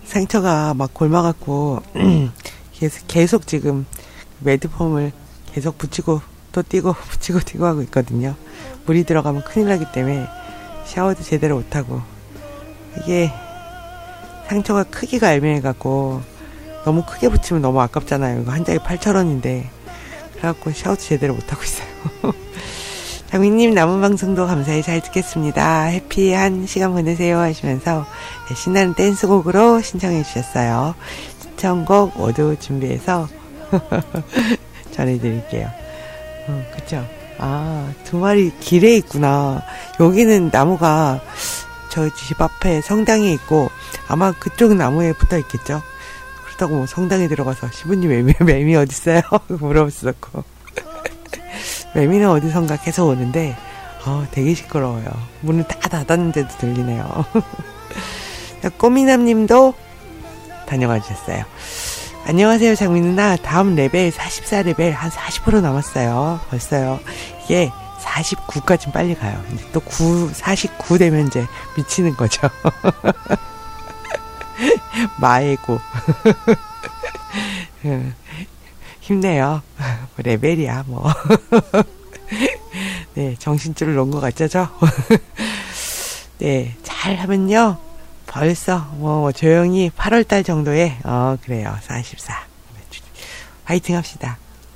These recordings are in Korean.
상처가 막 골마갖고 계속 지금 매드폼을 계속 붙이고 또 띄고 붙이고 띄고 하고 있거든요. 물이 들어가면 큰일 나기 때문에 샤워도 제대로 못하고, 이게 상처가 크기가 애매해갖고 너무 크게 붙이면 너무 아깝잖아요. 이거 한 장에 8,000원인데 그래갖고 샤워도 제대로 못하고 있어요. 장민님, 남은 방송도 감사히 잘 듣겠습니다. 해피한 시간 보내세요 하시면서 신나는 댄스곡으로 신청해 주셨어요. 신청곡 모두 준비해서 전해드릴게요. 그쵸? 아, 두 마리 길에 있구나. 여기는 나무가 저희 집 앞에 성당이 있고 아마 그쪽 나무에 붙어 있겠죠. 그렇다고 뭐 성당에 들어가서 시부님 매미 어딨어요? 물어봤었고. 매미는 어디선가 계속 오는데 되게 시끄러워요. 문을 다 닫았는데도 들리네요. 꼬미남님도 다녀가 주셨어요. 안녕하세요, 장미 누나. 다음 레벨 44레벨 한 40% 남았어요. 벌써요. 이게 49까지 빨리 가요. 이제 또 49 되면 이제 미치는 거죠. 마에고. 힘내요. 레벨이야, 뭐. 네, 정신줄을 놓은 것 같죠? 네, 잘 하면요. 벌써, 조용히 8월달 정도에, 그래요. 44. 화이팅 합시다.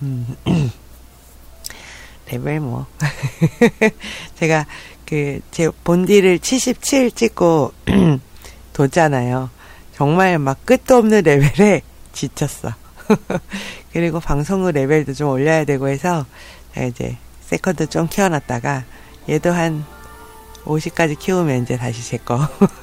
레벨 뭐. 제가, 제 본디를 77 찍고, 뒀잖아요. 정말 막 끝도 없는 레벨에 지쳤어. 그리고 방송국 레벨도 좀 올려야 되고 해서, 제가 이제, 세컨드 좀 키워놨다가, 얘도 한, 50까지 키우면 이제 다시 제 거.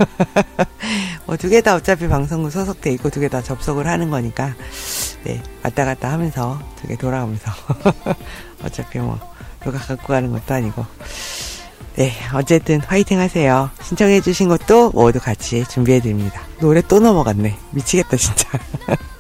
두 개 다 어차피 방송국 소속돼 있고 두 개 다 접속을 하는 거니까, 네, 왔다 갔다 하면서 두 개 돌아가면서. 어차피 누가 갖고 가는 것도 아니고. 네, 어쨌든 화이팅 하세요. 신청해주신 것도 모두 같이 준비해드립니다. 노래 또 넘어갔네. 미치겠다, 진짜.